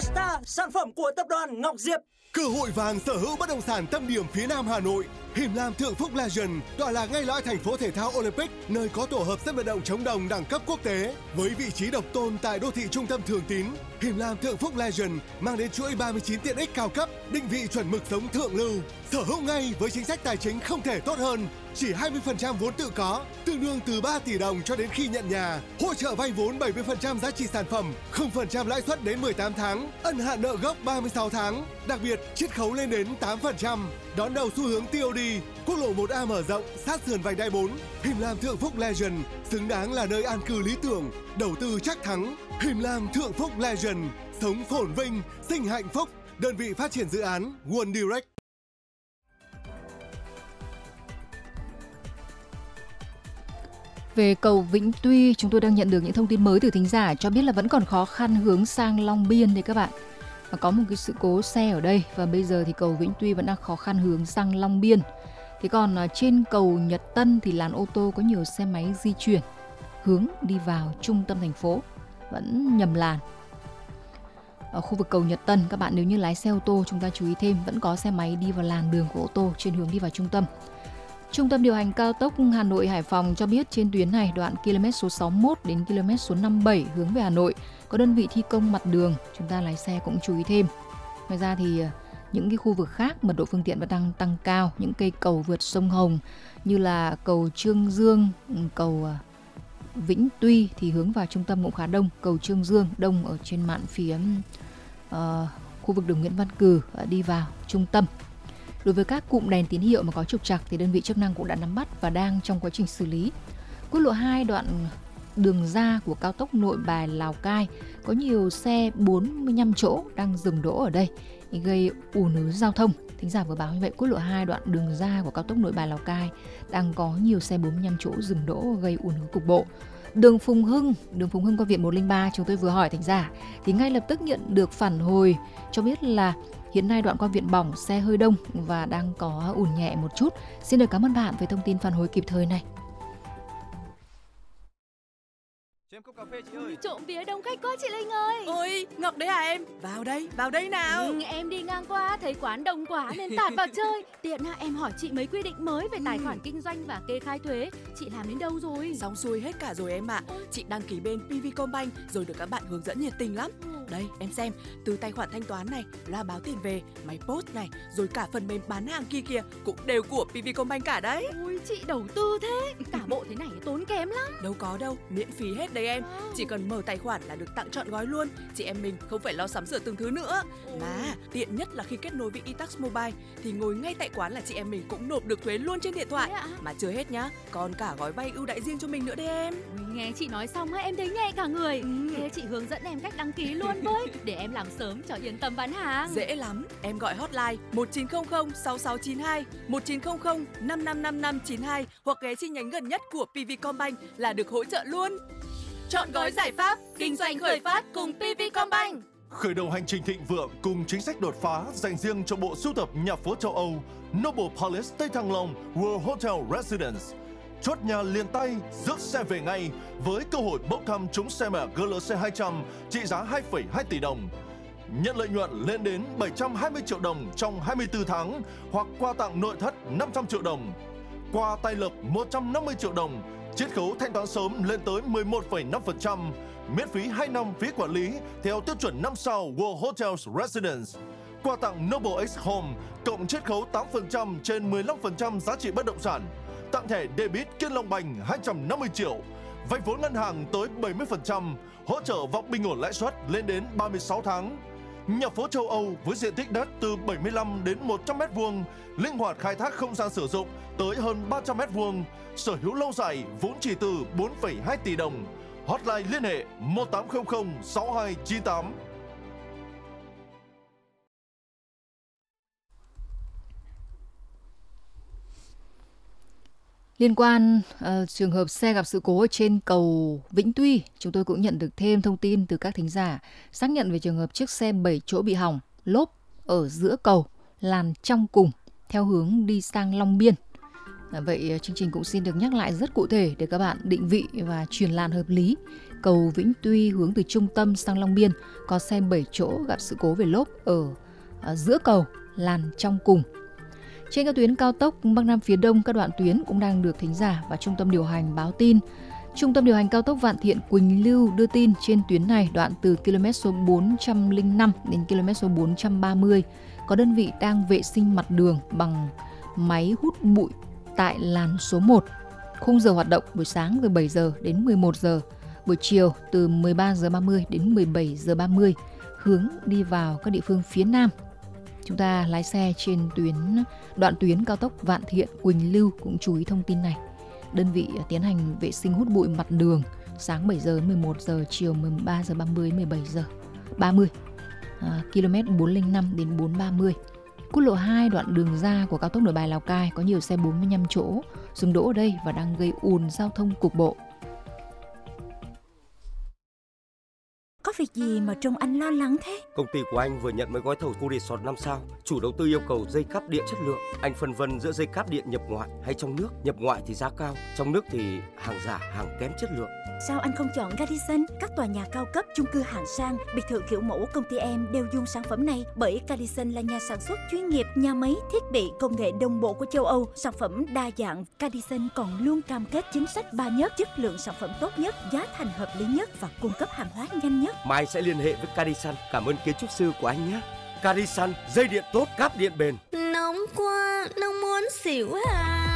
Star, sản phẩm của tập đoàn Ngọc Diệp. Cơ hội vàng sở hữu bất động sản tâm điểm phía Nam Hà Nội. Him Lam Thượng Phúc Legend tọa lạc ngay lõi thành phố thể thao Olympic, nơi có tổ hợp sân vận động chống đồng đẳng cấp quốc tế với vị trí độc tôn tại đô thị trung tâm Thường Tín. Him Lam Thượng Phúc Legend mang đến chuỗi 39 tiện ích cao cấp, định vị chuẩn mực sống thượng lưu. Sở hữu ngay với chính sách tài chính không thể tốt hơn, chỉ 20% vốn tự có, tương đương từ 3 tỷ đồng cho đến khi nhận nhà. Hỗ trợ vay vốn 70% giá trị sản phẩm, 0% lãi suất đến 18 tháng, ân hạn nợ gốc 36 tháng. Đặc biệt, chiết khấu lên đến 8%. Đón đầu xu hướng TOD, quốc lộ 1A mở rộng, sát sườn vành đai 4. Him Lam Thượng Phúc Legend xứng đáng là nơi an cư lý tưởng, đầu tư chắc thắng. Him Lam Thượng Phúc Legend, sống phồn vinh, sinh hạnh phúc. Đơn vị phát triển dự án One Direct. Về cầu Vĩnh Tuy, chúng tôi đang nhận được những thông tin mới từ thính giả cho biết là vẫn còn khó khăn hướng sang Long Biên đấy các bạn. Và có một cái sự cố xe ở đây và bây giờ thì cầu Vĩnh Tuy vẫn đang khó khăn hướng sang Long Biên. Thế còn trên cầu Nhật Tân thì làn ô tô có nhiều xe máy di chuyển hướng đi vào trung tâm thành phố vẫn nhầm làn. Ở khu vực cầu Nhật Tân, các bạn nếu như lái xe ô tô chúng ta chú ý thêm, vẫn có xe máy đi vào làn đường của ô tô trên hướng đi vào trung tâm. Trung tâm điều hành cao tốc Hà Nội Hải Phòng cho biết trên tuyến này đoạn km số 61 đến km số 57 hướng về Hà Nội có đơn vị thi công mặt đường, chúng ta lái xe cũng chú ý thêm. Ngoài ra thì những cái khu vực khác mật độ phương tiện vẫn đang tăng cao, những cây cầu vượt sông Hồng như là cầu Trương Dương, cầu Vĩnh Tuy thì hướng vào trung tâm cũng khá đông, cầu Trương Dương đông ở trên mạn phía khu vực đường Nguyễn Văn Cừ đi vào trung tâm. Đối với các cụm đèn tín hiệu mà có trục trặc thì đơn vị chức năng cũng đã nắm bắt và đang trong quá trình xử lý. Quốc lộ 2 đoạn đường ra của cao tốc Nội Bài Lào Cai có nhiều xe 45 chỗ đang dừng đỗ ở đây gây ùn ứ giao thông. Thính giả vừa báo như vậy, quốc lộ 2 đoạn đường ra của cao tốc Nội Bài Lào Cai đang có nhiều xe 45 chỗ dừng đỗ gây ùn ứ cục bộ. Đường Phùng Hưng qua Viện 103 chúng tôi vừa hỏi thính giả thì ngay lập tức nhận được phản hồi cho biết là hiện nay đoạn qua Viện Bỏng xe hơi đông và đang có ùn nhẹ một chút. Xin được cảm ơn bạn với thông tin phản hồi kịp thời này. Cho em cốc cà phê chị ơi. Trộm vía đông khách quá chị Linh ơi. Ôi, Ngọc đấy à em? Vào đây nào. Em đi ngang qua thấy quán đông quá nên tạt vào chơi. Tiện em hỏi chị mấy quy định mới về tài khoản kinh doanh và kê khai thuế. Chị làm đến đâu rồi? Xong xuôi hết cả rồi em ạ. Chị đăng ký bên PVcombank rồi được các bạn hướng dẫn nhiệt tình lắm. Đây, em xem, từ tài khoản thanh toán này, loa báo tiền về, máy post này, rồi cả phần mềm bán hàng kia cũng đều của PVcombank cả đấy. Ôi, chị đầu tư thế. Cả bộ thế này tốn kém lắm. Đâu có đâu, miễn phí hết đấy em. Chỉ cần mở tài khoản là được tặng trọn gói luôn. Chị em mình không phải lo sắm sửa từng thứ nữa. Mà tiện nhất là khi kết nối với eTax Mobile thì ngồi ngay tại quán là chị em mình cũng nộp được thuế luôn trên điện thoại. Mà chưa hết nhá, còn cả gói vay ưu đãi riêng cho mình nữa đấy em. Nghe chị nói xong em thấy nhẹ cả người. Thế chị hướng dẫn em cách đăng ký luôn với, để em làm sớm cho yên tâm bán hàng. Dễ lắm, em gọi hotline 1900 6692, 1900 555592 hoặc ghé chi nhánh gần nhất của PVcombank là được hỗ trợ luôn. Chọn gói giải pháp, kinh doanh khởi phát cùng PVcombank. Khởi đầu hành trình thịnh vượng cùng chính sách đột phá dành riêng cho bộ sưu tập nhà phố châu Âu Noble Palace Tây Thăng Long World Hotel Residence. Chốt nhà liền tay, rước xe về ngay với cơ hội bốc thăm trúng xe mẹ GLC 200 trị giá 2,2 tỷ đồng. Nhận lợi nhuận lên đến 720 triệu đồng trong 24 tháng hoặc quà tặng nội thất 500 triệu đồng. Quà tay lực 150 triệu đồng, chiết khấu thanh toán sớm lên tới 11,5%, miễn phí 2 năm phí quản lý theo tiêu chuẩn 5 sao World Hotels Residence. Quà tặng Noble X Home cộng chiết khấu 8% trên 15% giá trị bất động sản. Tặng thẻ debit Kiên Long Banh 250 triệu, vay vốn ngân hàng tới 70%, hỗ trợ vòng bình ổn lãi suất lên đến 36 tháng. Nhà phố châu Âu với diện tích đất từ 75 đến 100 m2, linh hoạt khai thác không gian sử dụng tới hơn 300 m2, sở hữu lâu dài vốn chỉ từ 4,2 tỷ đồng. Hotline liên hệ 1800 6298. Liên quan trường hợp xe gặp sự cố trên cầu Vĩnh Tuy, chúng tôi cũng nhận được thêm thông tin từ các thính giả xác nhận về trường hợp chiếc xe 7 chỗ bị hỏng, lốp ở giữa cầu, làn trong cùng theo hướng đi sang Long Biên. Vậy chương trình cũng xin được nhắc lại rất cụ thể để các bạn định vị và chuyển làn hợp lý cầu Vĩnh Tuy hướng từ trung tâm sang Long Biên có xe 7 chỗ gặp sự cố về lốp ở giữa cầu, làn trong cùng. Trên các tuyến cao tốc Bắc Nam phía Đông, các đoạn tuyến cũng đang được thính giả và trung tâm điều hành báo tin. Trung tâm điều hành cao tốc Vạn Thiện Quỳnh Lưu đưa tin trên tuyến này đoạn từ km số 405 đến km số 430 có đơn vị đang vệ sinh mặt đường bằng máy hút bụi tại làn số 1. Khung giờ hoạt động buổi sáng từ 7 giờ đến 11 giờ, buổi chiều từ 13 giờ 30 đến 17 giờ 30, hướng đi vào các địa phương phía Nam. Chúng ta lái xe trên đoạn tuyến cao tốc Vạn Thiện Quỳnh Lưu cũng chú ý thông tin này. Đơn vị tiến hành vệ sinh hút bụi mặt đường sáng 7 giờ đến 11 giờ, chiều 13 giờ 30 đến 17 giờ 30, km 405 đến 430. Quốc lộ 2 đoạn đường ra của cao tốc Nội Bài Lào Cai có nhiều xe 45 chỗ dừng đỗ ở đây và đang gây ùn giao thông cục bộ. Có việc gì mà trông anh lo lắng thế? Công ty của anh vừa nhận mấy gói thầu khu resort 5 sao. Chủ đầu tư yêu cầu dây cáp điện chất lượng. Anh phân vân giữa dây cáp điện nhập ngoại hay trong nước. Nhập ngoại thì giá cao, trong nước thì hàng giả, hàng kém chất lượng. Sao anh không chọn Radisson? Các tòa nhà cao cấp, chung cư hạng sang, biệt thự kiểu mẫu công ty em đều dùng sản phẩm này, bởi Radisson là nhà sản xuất chuyên nghiệp, nhà máy, thiết bị, công nghệ đồng bộ của châu Âu, sản phẩm đa dạng. Radisson còn luôn cam kết chính sách 3 nhất, chất lượng sản phẩm tốt nhất, giá thành hợp lý nhất và cung cấp hàng hóa nhanh nhất. Mai sẽ liên hệ với Radisson. Cảm ơn kiến trúc sư của anh nhé. Radisson, dây điện tốt, cáp điện bền. Nóng quá, nóng muốn xỉu à.